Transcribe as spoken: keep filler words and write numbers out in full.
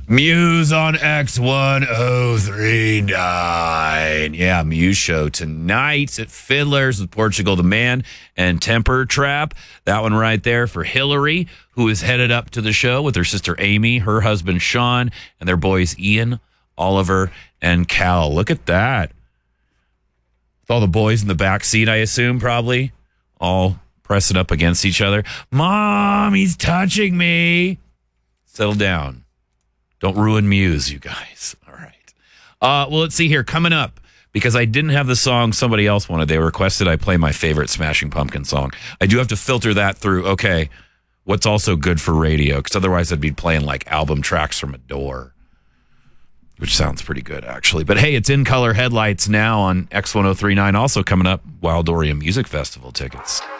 Muse on X one oh three nine. Yeah, Muse show tonight at Fiddler's with Portugal the Man and Temper Trap. That one right there for Hillary, who is headed up to the show with her sister Amy, her husband Sean, and their boys Ian, Oliver, and Cal. Look at that. With all the boys in the back seat, I assume, probably, all pressing up against each other. Mom, he's touching me. Settle down. Don't ruin Muse, you guys. All right. Uh, well, let's see here. Coming up, because I didn't have the song somebody else wanted. They requested I play my favorite Smashing Pumpkin song. I do have to filter that through, okay, what's also good for radio, because otherwise I'd be playing like album tracks from Adore, which sounds pretty good, actually. But hey, it's In Color Headlights now on X ten thirty-nine. Also coming up, Wild Oriole Music Festival tickets.